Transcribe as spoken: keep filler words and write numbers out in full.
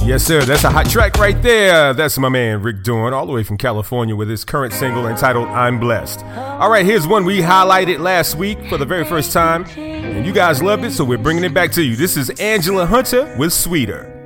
Yes, sir. That's a hot track right there. That's my man, Rick Dorn, all the way from California with his current single entitled I'm Blessed. All right, here's one we highlighted last week for the very first time, and you guys loved it, so we're bringing it back to you. This is Angela Hunter with Sweeter.